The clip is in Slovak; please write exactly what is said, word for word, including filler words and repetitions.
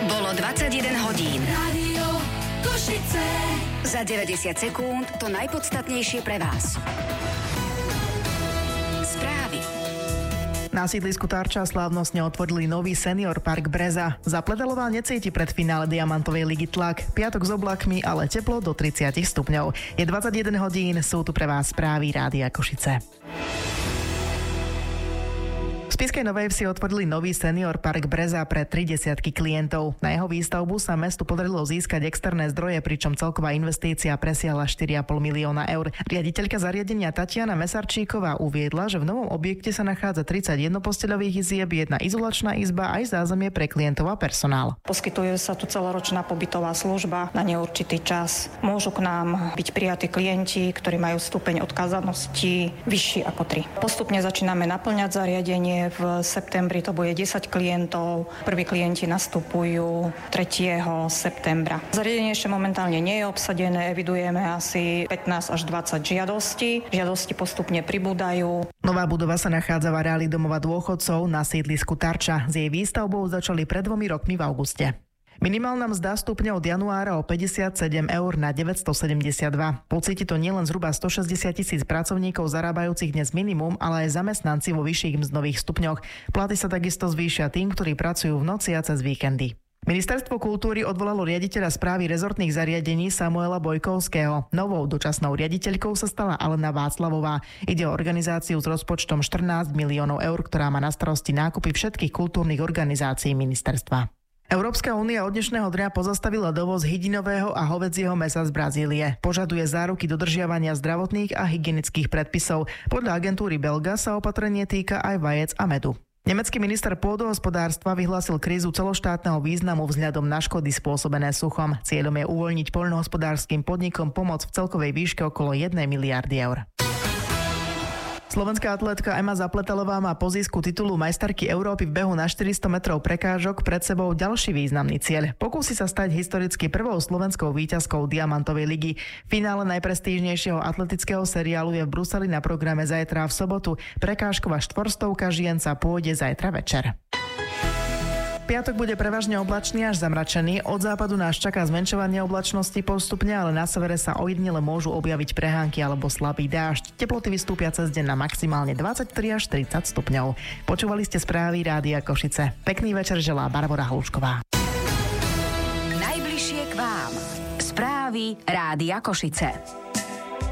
Bolo dvadsaťjeden hodín. Rádio Košice. Za deväťdesiat sekúnd to najpodstatnejšie pre vás. Správy. Na sídlisku Tarča slávnostne otvorili nový senior park Breza. Zapledalová necíti pred finále Diamantovej ligy tlak. Piatok s oblakmi, ale teplo do tridsať stupňov. Je dvadsaťjeden hodín, sú tu pre vás správy Rádia Košice. V Spišskej Novej Vsi otvorili nový senior park Breza pre tri desiatky klientov. Na jeho výstavbu sa mestu podarilo získať externé zdroje, pričom celková investícia presiahla štyri a pol milióna eur. Riaditeľka zariadenia Tatiana Mesarčíková uviedla, že v novom objekte sa nachádza tridsať jednoposteľových izieb, jedna izolačná izba aj zázemie pre klientov a personál. Poskytuje sa tu celoročná pobytová služba na neurčitý čas. Môžu k nám byť prijatí klienti, ktorí majú stupeň odkázanosti vyšší ako tri. Postupne začíname naplňať zariadenie. V septembri to bude desať klientov. Prví klienti nastupujú tretieho septembra. Zariadenie ešte momentálne nie je obsadené. Evidujeme asi pätnásť až dvadsať žiadostí. Žiadosti postupne pribúdajú. Nová budova sa nachádza v areáli domova dôchodcov na sídlisku Tarča. S jej výstavbou začali pred dvomi rokmi v auguste. Minimálna mzda stupne od januára o päťdesiatsedem eur na deväťstosedemdesiatdva. Pocíti to nielen zhruba stošesťdesiat tisíc pracovníkov zarábajúcich dnes minimum, ale aj zamestnanci vo vyšších mzdových stupňoch. Platy sa takisto zvýšia tým, ktorí pracujú v noci a cez víkendy. Ministerstvo kultúry odvolalo riaditeľa správy rezortných zariadení Samuela Bojkovského. Novou dočasnou riaditeľkou sa stala Alena Václavová. Ide o organizáciu s rozpočtom štrnásť miliónov eur, ktorá má na starosti nákupy všetkých kultúrnych organizácií ministerstva. Európska únia od dnešného dňa pozastavila dovoz hydinového a hovädzieho mäsa z Brazílie. Požaduje záruky dodržiavania zdravotných a hygienických predpisov. Podľa agentúry Belga sa opatrenie týka aj vajec a medu. Nemecký minister pôdohospodárstva vyhlásil krízu celoštátneho významu vzhľadom na škody spôsobené suchom. Cieľom je uvoľniť poľnohospodárskym podnikom pomoc v celkovej výške okolo jednej miliardy eur. Slovenská atlétka Ema Zapletalová má po zisku titulu majsterky Európy v behu na štyristo metrov prekážok pred sebou ďalší významný cieľ. Pokúsi sa stať historicky prvou slovenskou víťazkou Diamantovej ligy. Finále najprestížnejšieho atletického seriálu je v Bruseli na programe zajtra v sobotu. Prekážková štvorstovka žien sa pôjde zajtra večer. Piatok bude prevažne oblačný až zamračený. Od západu nás čaká zmenšovanie oblačnosti postupne, ale na severe sa ojedinele môžu objaviť prehánky alebo slabý dážď. Teploty vystúpia cez deň na maximálne dvadsaťtri až tridsať stupňov. Počúvali ste správy Rádia Košice. Pekný večer želá Barbora Hlušková. Najbližšie k vám. Správy Rádia Košice.